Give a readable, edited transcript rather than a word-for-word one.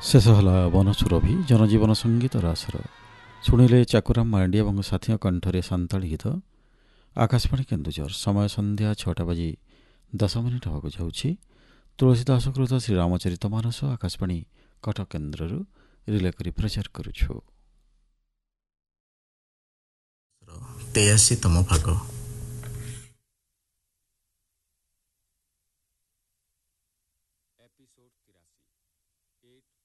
ଶେଷ ହେଲା ବନସୁରଭି ଜନଜୀବନ ସଙ୍ଗୀତର ଆସର। ଶୁଣିଲେ ଚାକୁରାମ ମାରାଣ୍ଡି ଏବଂ ସାଥୀଙ୍କ କଣ୍ଠରେ ସାନ୍ତାଳୀ ଗୀତ। ଆକାଶବାଣୀ କେନ୍ଦୁଝର, ସମୟ ସନ୍ଧ୍ୟା 6:10 ହେବାକୁ ଯାଉଛି। ତୁଳସୀ ଦାସକୃତ ଶ୍ରୀରାମଚରିତ ମାନସ ଆକାଶବାଣୀ କଟକ କେନ୍ଦ୍ରରୁ ରିଲେ କରି ପ୍ରଚାର କରୁଛୁ। 83ତମ ଭାଗ। एपिसोड 83 8